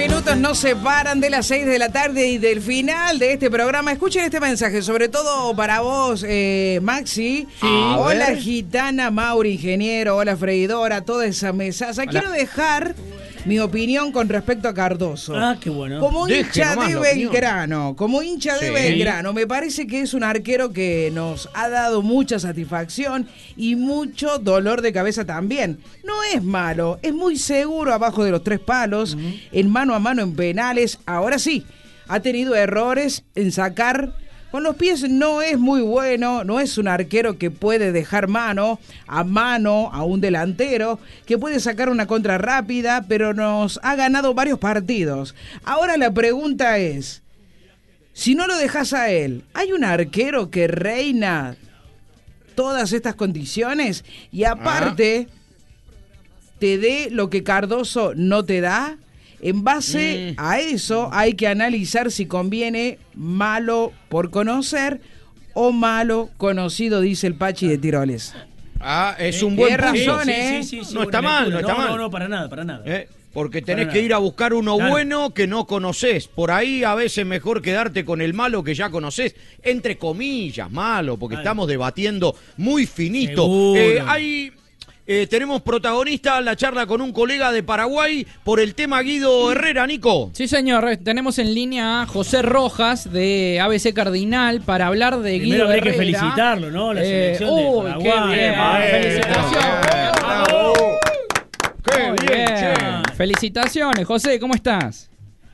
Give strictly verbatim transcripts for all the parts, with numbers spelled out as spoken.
minutos nos separan de las seis de la tarde y del final de este programa. Escuchen este mensaje, sobre todo para vos, eh, Maxi. Sí. Hola, ver. Gitana, Mauri, ingeniero. Hola, freidora, toda esa mesaza. Hola. Quiero dejar mi opinión con respecto a Cardoso. Ah, qué bueno. Como hincha de Belgrano, como hincha de sí. Belgrano, me parece que es un arquero que nos ha dado mucha satisfacción y mucho dolor de cabeza también. No es malo, es muy seguro abajo de los tres palos, uh-huh. en mano a mano en penales. Ahora sí, ha tenido errores en sacar. Con los pies no es muy bueno, no es un arquero que puede dejar mano a mano a un delantero, que puede sacar una contra rápida, pero nos ha ganado varios partidos. Ahora la pregunta es, si no lo dejas a él, ¿hay un arquero que reina todas estas condiciones y aparte te dé lo que Cardoso no te da? En base mm. a eso hay que analizar si conviene malo por conocer o malo conocido, dice el Pachi de Tiroles. Ah, es un buen punto. razón, sí, ¿eh? Sí, sí, sí, no está mal, no está no, mal. No, no, para nada, para nada. ¿Eh? Porque tenés que ir a buscar uno claro. bueno que no conocés. Por ahí a veces mejor quedarte con el malo que ya conocés. Entre comillas, malo, porque claro. estamos debatiendo muy finito. Eh, hay... Eh, tenemos protagonista la charla con un colega de Paraguay por el tema Guido Herrera, Nico. Sí, señor. Tenemos en línea a José Rojas de A B C Cardinal para hablar de Primero Guido Herrera. Primero hay que felicitarlo, ¿no? La eh, selección uy, de Paraguay. Qué bien, eh, felicitaciones. ¡Bravo! ¡Qué Muy bien, bien. che! Felicitaciones, José, ¿cómo estás?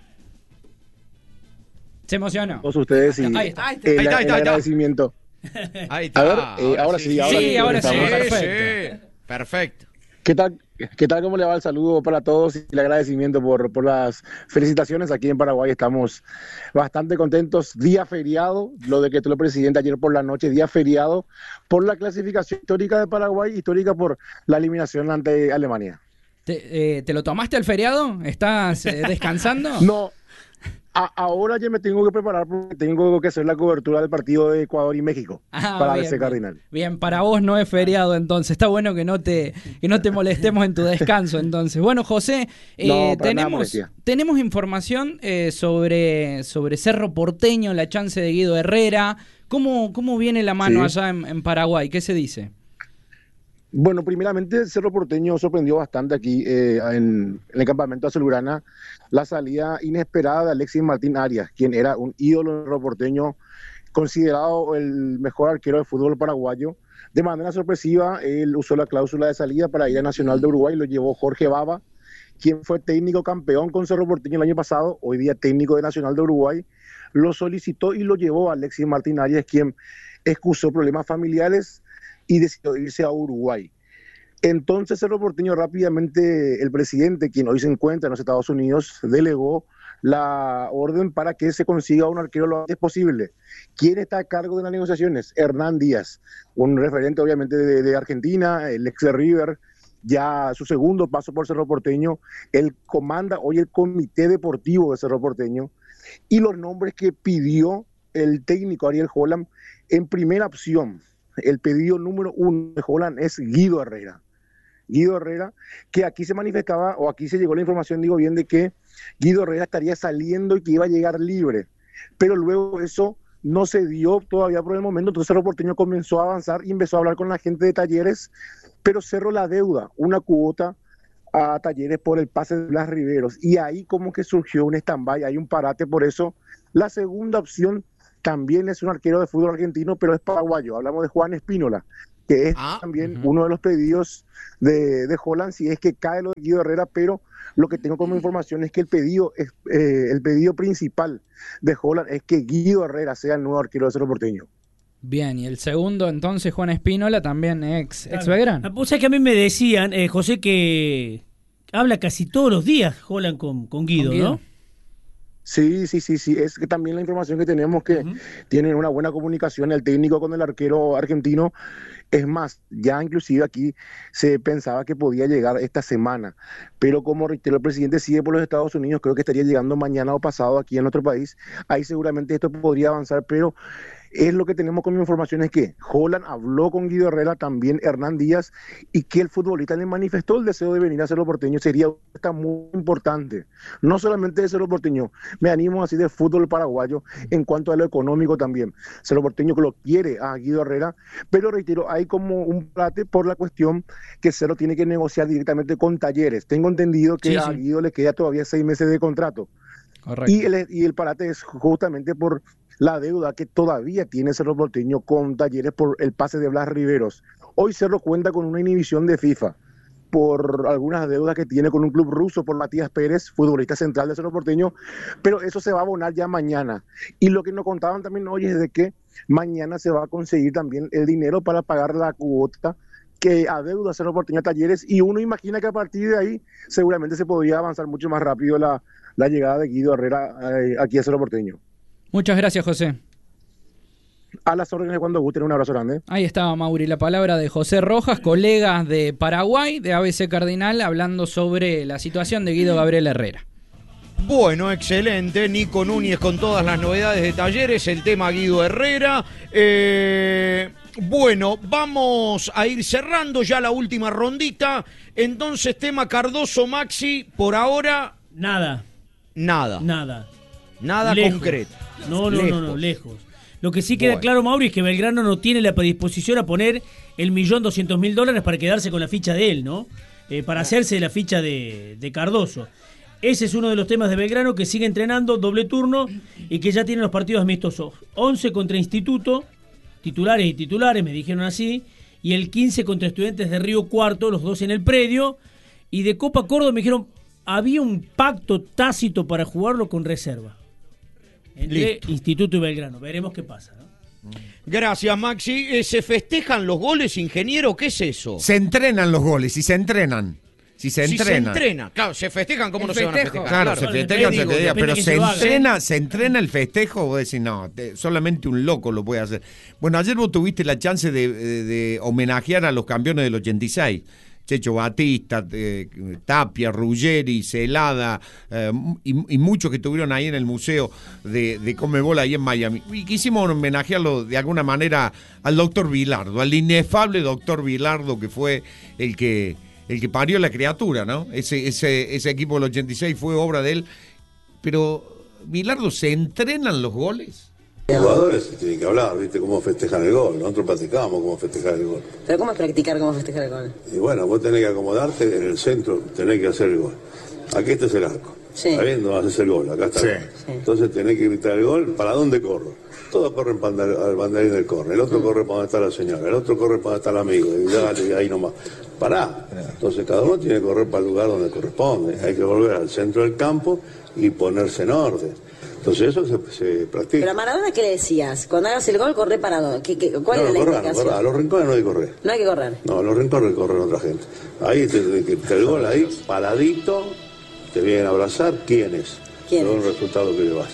Se emocionó. Todos ustedes y ahí está, ahí está. El, ahí está, ahí está, el agradecimiento. Ahí está. A ver, eh, ahora, ahora sí, sí, ahora sí. sí, ahora sí, perfecto. Sí. Perfecto. ¿Qué tal? ¿Qué tal? ¿Cómo le va el saludo para todos y el agradecimiento por, por las felicitaciones? Aquí en Paraguay estamos bastante contentos. Día feriado, lo de que tuvo el presidente ayer por la noche, día feriado por la clasificación histórica de Paraguay, histórica por la eliminación ante Alemania. ¿Te, eh, ¿te lo tomaste el feriado? ¿Estás eh, descansando? No. A, ahora ya me tengo que preparar porque tengo que hacer la cobertura del partido de Ecuador y México ah, para bien, A B C Cardinal. Bien. bien, para vos no es feriado entonces. Está bueno que no te, que no te molestemos en tu descanso entonces. Bueno, José, eh, no, tenemos, tenemos información eh, sobre, sobre Cerro Porteño, la chance de Guido Herrera. ¿Cómo, cómo viene la mano sí. allá en, en Paraguay? ¿Qué se dice? Bueno, primeramente Cerro Porteño sorprendió bastante aquí eh, en, en el campamento azulgrana la salida inesperada de Alexis Martín Arias, quien era un ídolo de Cerro Porteño, considerado el mejor arquero de fútbol paraguayo. De manera sorpresiva, él usó la cláusula de salida para ir a Nacional de Uruguay, lo llevó Jorge Baba, quien fue técnico campeón con Cerro Porteño el año pasado, hoy día técnico de Nacional de Uruguay, lo solicitó y lo llevó a Alexis Martín Arias, quien excusó problemas familiares y decidió irse a Uruguay. Entonces Cerro Porteño rápidamente, el presidente, quien hoy se encuentra en los Estados Unidos, delegó la orden para que se consiga un arquero lo antes posible. ¿Quién está a cargo de las negociaciones? Hernán Díaz, un referente obviamente de, de Argentina, el ex de River, ya su segundo paso por Cerro Porteño. Él comanda hoy el comité deportivo de Cerro Porteño y los nombres que pidió el técnico Ariel Holland en primera opción. El pedido número uno de Holland es Guido Herrera. Guido Herrera, que aquí se manifestaba, o aquí se llegó la información, digo bien, de que Guido Herrera estaría saliendo y que iba a llegar libre. Pero luego eso no se dio todavía por el momento, entonces Cerro Porteño comenzó a avanzar y empezó a hablar con la gente de Talleres, pero cerró la deuda, una cuota a Talleres por el pase de Blas Riveros. Y ahí como que surgió un stand-by, hay un parate, por eso la segunda opción también es un arquero de fútbol argentino, pero es paraguayo. Hablamos de Juan Espínola, que es ah, también uh-huh. uno de los pedidos de, de Holland, si es que cae lo de Guido Herrera, pero lo que tengo como información es que el pedido, es, eh, el pedido principal de Holland es que Guido Herrera sea el nuevo arquero de Cerro Porteño. Bien, y el segundo entonces Juan Espínola, también ex, claro. ex Belgrano. O sea que a mí me decían, eh, José, que habla casi todos los días Holland con, con, Guido, ¿Con Guido, ¿no? Sí, sí, sí, sí, es que también la información que tenemos que uh-huh. tienen una buena comunicación el técnico con el arquero argentino. Es más, ya inclusive aquí se pensaba que podía llegar esta semana, pero como reitero, el presidente sigue por los Estados Unidos, creo que estaría llegando mañana o pasado aquí en nuestro país. Ahí seguramente esto podría avanzar, pero Es lo que tenemos como información, es que Holland habló con Guido Herrera, también Hernán Díaz, y que el futbolista le manifestó el deseo de venir a Cerro Porteño. Sería está muy importante, no solamente de Cerro Porteño, me animo así de fútbol paraguayo, en cuanto a lo económico también. Cerro Porteño que lo quiere a Guido Herrera, pero reitero, hay como un plate por la cuestión que Cerro tiene que negociar directamente con Talleres. Tengo entendido que sí, a Guido sí. le queda todavía seis meses de contrato. Correcto. Y el, y el parate es justamente por la deuda que todavía tiene Cerro Porteño con Talleres por el pase de Blas Riveros. Hoy Cerro cuenta con una inhibición de FIFA por algunas deudas que tiene con un club ruso por Matías Pérez, futbolista central de Cerro Porteño, pero eso se va a abonar ya mañana. Y lo que nos contaban también hoy es de que mañana se va a conseguir también el dinero para pagar la cuota que adeuda Cerro Porteño a Talleres, y uno imagina que a partir de ahí seguramente se podría avanzar mucho más rápido la, la llegada de Guido Herrera eh, aquí a Cerro Porteño. Muchas gracias, José. A las órdenes cuando gusten, un abrazo grande. Ahí estaba, Mauri, la palabra de José Rojas, colegas de Paraguay, de A B C Cardinal, hablando sobre la situación de Guido Gabriel Herrera. Bueno, excelente. Nico Núñez con todas las novedades de Talleres, el tema Guido Herrera. Eh, bueno, vamos a ir cerrando ya la última rondita. Entonces, tema Cardoso, Maxi, por ahora... Nada. Nada. Nada. Nada lejos. concreto. No, no, lejos. no, no, lejos. Lo que sí queda bueno. claro, Mauri, es que Belgrano no tiene la predisposición a poner el millón doscientos mil dólares para quedarse con la ficha de él, ¿no? Eh, para hacerse la ficha de, de Cardoso. Ese es uno de los temas de Belgrano, que sigue entrenando doble turno y que ya tiene los partidos amistosos. once contra Instituto, titulares y titulares, me dijeron así, y el quince contra Estudiantes de Río Cuarto, los dos en el predio. Y de Copa Córdoba me dijeron, había un pacto tácito para jugarlo con reserva. Entre Listo. Instituto y Belgrano. Veremos qué pasa, ¿no? Gracias, Maxi. Eh, ¿Se festejan los goles, ingeniero? ¿Qué es eso? Se entrenan los goles, y se entrenan. Si se entrena. Si se entrena. Claro, se festejan, ¿cómo el no festejo. se van a festejar? Claro, claro. se festejan, se te diga, pero se, se entrena, se entrena el festejo, vos decís, no, te, solamente un loco lo puede hacer. Bueno, ayer vos tuviste la chance de, de, de homenajear a los campeones del ochenta y seis. Checho Batista, eh, Tapia, Ruggeri, Celada, eh, y, y muchos que estuvieron ahí en el museo de, de Conmebol ahí en Miami. Y quisimos homenajearlo de alguna manera al doctor Bilardo, al inefable doctor Bilardo, que fue el que, el que parió la criatura, ¿no? Ese, ese, ese equipo del ochenta y seis fue obra de él. Pero, Bilardo, ¿se entrenan los goles? Los jugadores tienen que hablar, ¿viste? Cómo festejan el gol. Nosotros practicamos cómo festejar el gol. ¿Pero cómo es practicar cómo festejar el gol? Y bueno, vos tenés que acomodarte en el centro, tenés que hacer el gol. Aquí este es el arco. Sí. ¿Está viendo? Haces el gol, acá está. Sí. Sí. Entonces tenés que gritar el gol. ¿Para dónde corro? Todos corren para el banderín del córner. El otro mm. corre para donde está la señora. El otro corre para donde está el amigo. Y dale, y ahí nomás. Pará. Entonces cada uno tiene que correr para el lugar donde corresponde. Hay que volver al centro del campo y ponerse en orden. Entonces eso se, se practica. Pero a Maradona, ¿qué le decías? Cuando hagas el gol, corre para dónde. ¿Qué, qué, ¿Cuál no, es la corra, indicación? No, corra. A los rincones no hay que correr. No hay que correr. No, a los rincones corren otra gente. Ahí te, te, te, el gol ahí, paradito, te vienen a abrazar. ¿Quién es? ¿Quién es? Un resultado que le vas.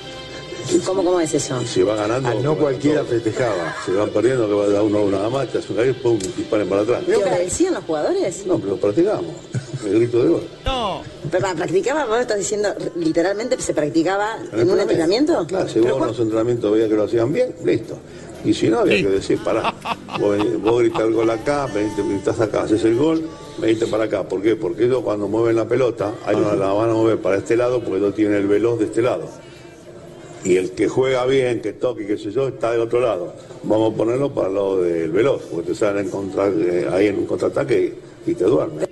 ¿Cómo, ¿Cómo es eso? Si va ganando... Ah, no cualquiera festejaba. Si van perdiendo, que va a dar uno nada más, te hacen caer, pum, disparen para atrás. ¿Pero decían los jugadores? No, pero practicamos. El grito de gol. No. Pero practicaba, vos estás diciendo, literalmente se practicaba en, en un entrenamiento. Claro, si vos en los entrenamientos veías que lo hacían bien, listo. Y si no, había sí. que decir, pará, vos, vos gritas el gol acá, venite, gritás acá, haces el gol, venite para acá. ¿Por qué? Porque ellos cuando mueven la pelota, ahí no la van a mover para este lado, porque ellos tienen el veloz de este lado. Y el que juega bien, que toque, qué sé yo, está del otro lado. Vamos a ponerlo para el lado del veloz, porque te salen a encontrar eh, ahí en un contraataque y, y te duermes.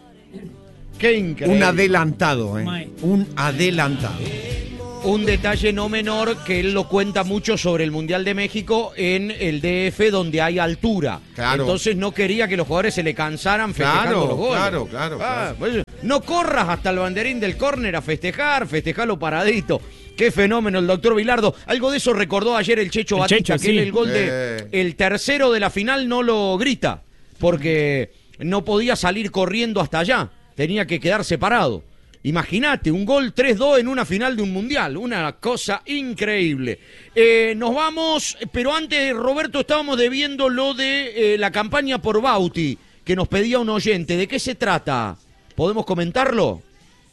Qué increíble. Un adelantado, ¿eh? Un adelantado. Un detalle no menor que él lo cuenta mucho sobre el Mundial de México en el D F, donde hay altura. Claro. Entonces no quería que los jugadores se le cansaran festejando claro, los goles. Claro, claro, ah, claro. Pues, no corras hasta el banderín del córner a festejar, festejalo paradito. Qué fenómeno el doctor Bilardo. Algo de eso recordó ayer el Checho el Batista, Checho, que sí. él el gol de eh. el tercero de la final no lo grita, porque no podía salir corriendo hasta allá. Tenía que quedar separado. Imagínate, un gol tres dos en una final de un mundial. Una cosa increíble. Eh, nos vamos, pero antes, Roberto, estábamos debiendo lo de eh, la campaña por Bauti, que nos pedía un oyente. ¿De qué se trata? ¿Podemos comentarlo?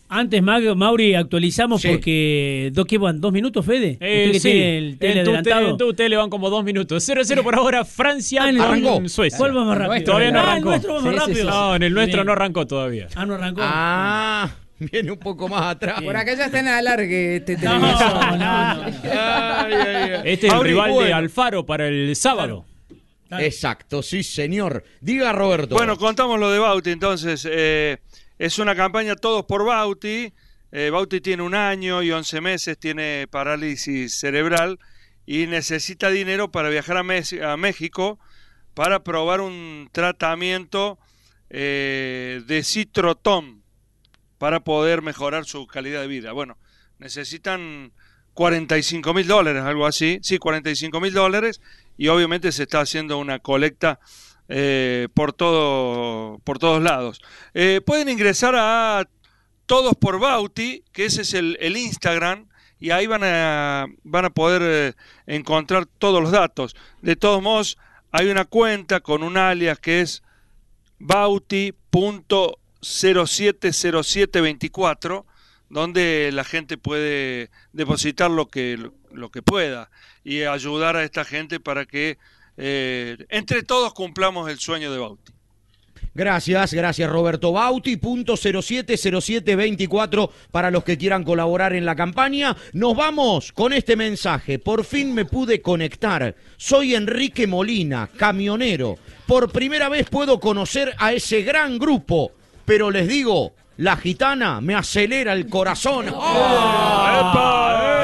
Antes, Mauri, actualizamos sí. porque... ¿Dos qué van? ¿Dos minutos, Fede? Eh, ¿Usted que sí. tiene el tele adelantado? En tu tele van como dos minutos. cero cero por ahora, Francia ah, con Suecia. ¿Cuál va más rápido? Todavía no ah, arrancó. ¿El nuestro va más sí, rápido? Sí, sí. No, en el nuestro Bien. no arrancó todavía. Ah, no arrancó. Ah... Viene un poco más atrás. Por acá ya está en alargue este televisor. No, no, no. Ay, ay, ay. Este es el Mauri, rival bueno. de Alfaro para el sábado. Claro. Exacto, sí, señor. Diga, Roberto. Bueno, contamos lo de Bauti, entonces. Eh, es una campaña Todos por Bauti. Eh, Bauti tiene un año y once meses, tiene parálisis cerebral y necesita dinero para viajar a, Mes- a México para probar un tratamiento eh, de Citrotom para poder mejorar su calidad de vida. Bueno, necesitan cuarenta y cinco mil dólares, algo así. Sí, cuarenta y cinco mil dólares y obviamente se está haciendo una colecta eh, por todo por todos lados. Eh, pueden ingresar a Todos por Bauti, que ese es el, el Instagram, y ahí van a, van a poder eh, encontrar todos los datos. De todos modos, hay una cuenta con un alias que es bauti punto cero siete cero siete veinticuatro, donde la gente puede depositar lo que, lo que pueda y ayudar a esta gente para que eh, entre todos cumplamos el sueño de Bauti. Gracias, gracias Roberto. Bauti punto cero siete cero siete veinticuatro para los que quieran colaborar en la campaña. Nos vamos con este mensaje. Por fin me pude conectar. Soy Enrique Molina, camionero. Por primera vez puedo conocer a ese gran grupo. Pero les digo, la gitana me acelera el corazón. ¡Oh! ¡Epa!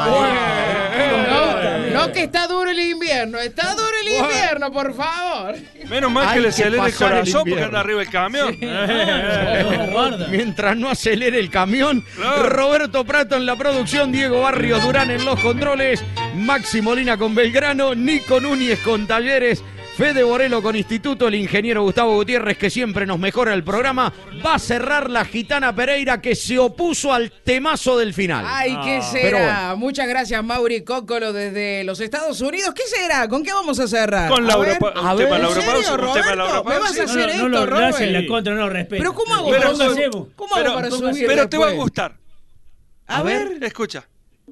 ¡Epa! No, no, que está duro el invierno. Está duro el invierno, por favor. Menos mal que le acelere el corazón porque anda arriba el camión. Sí. Mientras no acelere el camión, claro. Roberto Prato en la producción, Diego Barrios Durán en los controles, Maxi Molina con Belgrano, Nico Núñez con Talleres, Fede Borelo con Instituto, el ingeniero Gustavo Gutiérrez, que siempre nos mejora el programa. Va a cerrar la gitana Pereira, que se opuso al temazo del final. Ay, ¿qué ah, será? Bueno. Muchas gracias, Mauri Cócolo, desde los Estados Unidos. ¿Qué será? ¿Con qué vamos a cerrar? Con la Europa, a un ver, tema de la ¿en Europausa, serio, un tema de la Roberto? ¿Me vas a hacer no, no, esto, no, Robert? Gracias, la contra, no respeto. Pero ¿cómo hago, pero, para, pero, ¿cómo hago pero, para subir Pero después? te va a gustar. A, a ver. ver. Escucha.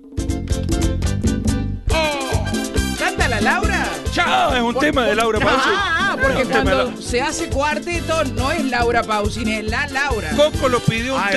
Oh. ¿Canta la Laura? Chao, es un por, tema por, de Laura Pausini. Ah, ah, porque cuando se hace cuarteto no es Laura Pausini, es la Laura. Coco lo pidió un